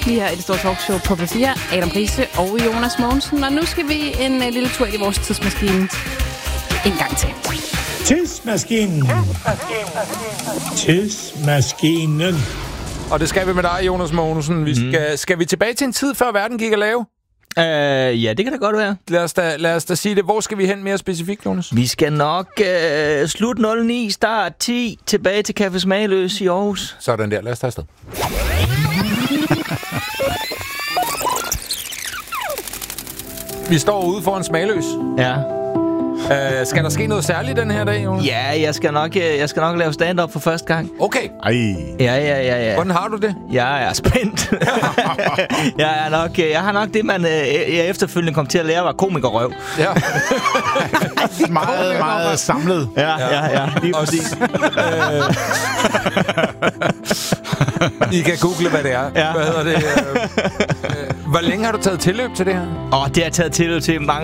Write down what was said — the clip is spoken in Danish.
Lige her i det store talkshow på P4. Adam Riese og Jonas Mogensen. Og nu skal vi en lille tur i vores tidsmaskine. En gang til. Tidsmaskinen. Tidsmaskinen. Og det skal vi med dig, Jonas Mogensen. Skal vi tilbage til en tid, før verden gik at lave? Ja, det kan da godt være. Lad os da sige det. Hvor skal vi hen mere specifikt, Jonas? Vi skal nok slut 09, start 10, tilbage til Café Smagløs i Aarhus. Sådan der. Lad os tage afsted. Vi står ude foran Smagløs. Ja. Skal der ske noget særligt den her dag, Jonas? Ja, jeg skal nok lave stand-up for første gang. Okay. Ej. Ja. Hvordan har du det? Jeg er spændt. jeg har nok det, man jeg efterfølgende kom til at lære, var komikerrøv. Ja. meget samlet. Ja. Lige præcis. I kan google, hvad det er. Ja. Hvad hedder det? Hvor længe har du taget tilløb til det her? Det har jeg taget tilløb til mange